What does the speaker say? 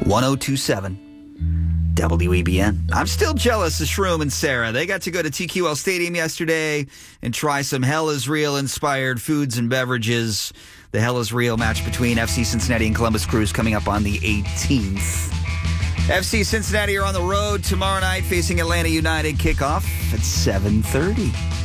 1027 WEBN. I'm still jealous of Shroom and Sarah. They got to go to TQL Stadium yesterday and try some Hell is Real inspired foods and beverages. The Hell is Real match between FC Cincinnati and Columbus Crews coming up on the 18th. FC Cincinnati are on the road tomorrow night facing Atlanta United. Kickoff at 7:30.